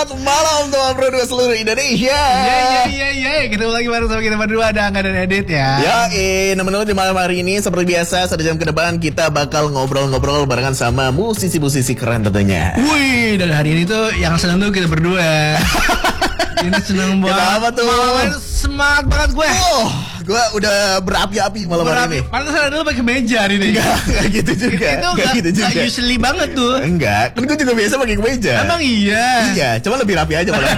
Selamat malam teman Pro 2 seluruh Indonesia. Iya. Ketemu lagi bareng sama kita berdua, ada Angga dan Edit ya. Nemen-nemen di malam hari ini seperti biasa 1 jam ke depan kita bakal ngobrol-ngobrol barengan sama musisi-musisi keren tentunya. Wih, dan hari ini tuh yang seneng tuh kita berdua. Ini seneng banget. Kenapa tuh? Malam semangat banget gue. Gue udah berapi-api malam hari ini. Pantesan dulu pakai meja hari ini. Enggak gitu juga. Itu Enggak gitu juga. Gak usually banget tuh. Enggak, kan gue juga biasa pakai kemeja. Emang iya? Iya, cuma lebih rapi aja malam.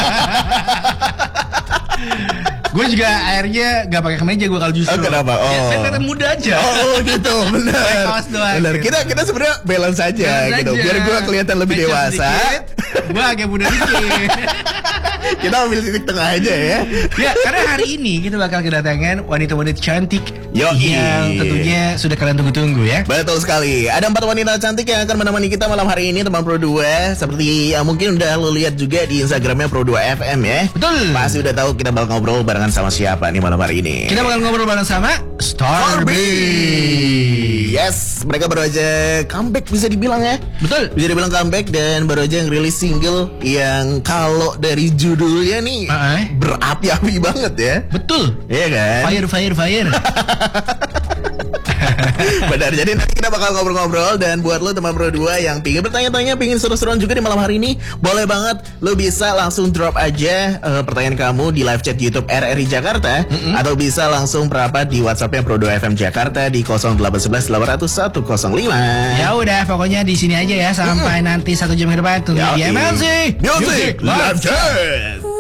Gue juga akhirnya gak pakai kemeja gue kalau justru. Kenapa? Ya, saya kelihatan muda aja. Gitu, benar. Pakai kaos doang. Benar. Kita sebenarnya balance aja gitu. Biar gue kelihatan lebih dewasa. Gue agak muda dikit. Kita ambil titik tengah aja ya. Ya, karena hari ini kita bakal kedatangan wanita-wanita cantik yang tentunya sudah kalian tunggu-tunggu ya. Betul sekali. Ada 4 wanita cantik yang akan menemani kita malam hari ini teman Pro 2. Seperti mungkin udah lo lihat juga di Instagramnya Pro 2 FM ya. Betul. Pasti udah tahu kita bakal ngobrol barengan sama siapa nih malam hari ini. Kita bakal ngobrol bareng sama Starbee. Yes, mereka baru aja comeback bisa dibilang ya. Betul. Bisa dibilang comeback dan baru aja ngerilis single yang kalau dari judulnya nih berapi-api banget ya. Betul. Iya kan? Fire. Benar, jadi nanti kita bakal ngobrol-ngobrol. Dan buat lo teman Pro 2 yang pingin bertanya-tanya, pingin seru-seruan juga di malam hari ini, boleh banget lo bisa langsung drop aja pertanyaan kamu di live chat YouTube RRI Jakarta, atau bisa langsung merapat di WhatsAppnya Pro 2 FM Jakarta di 0811 800 105. Ya udah, pokoknya di sini aja ya sampai nanti 1 jam ke depan. Tunggu di MLC Music Live Chat.